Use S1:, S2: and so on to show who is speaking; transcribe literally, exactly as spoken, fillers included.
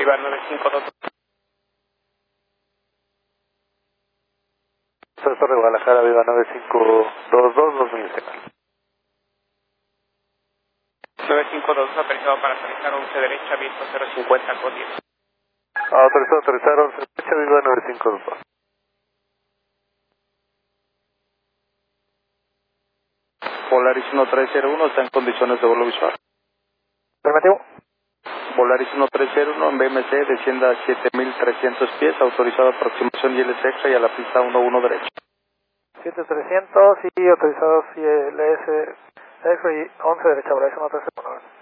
S1: Viva nueve cinco dos.
S2: Torre Guadalajara, Viva nueve cinco dos dos, dos milisegundos.
S1: nueve cinco dos autorizado para aterrizar once derecha, viento cero cincuenta con diez.
S2: Autorizado, autorizar once derecha, Viva nueve cinco dos dos.
S3: Polaris uno tres cero uno está en condiciones de vuelo visual.
S2: Afirmativo.
S3: Polaris uno tres cero uno en B M C, descienda a siete mil trescientos pies, autorizado aproximación I L S extra y a la pista uno uno derecha.
S2: siete trescientos y autorizados I L S X-ray once derecha, Polaris uno tres cero uno.